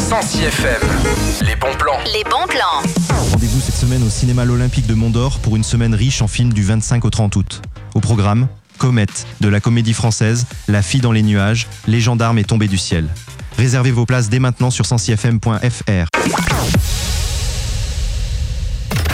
Sancy FM. Les bons plans. Les bons plans. Rendez-vous cette semaine au cinéma l'Olympique de Mont-d'Or pour une semaine riche en films du 25 au 30 août. Au programme, Comète, de la comédie française, La fille dans les nuages, Les gendarmes est tombé du ciel. Réservez vos places dès maintenant sur sancyfm.fr.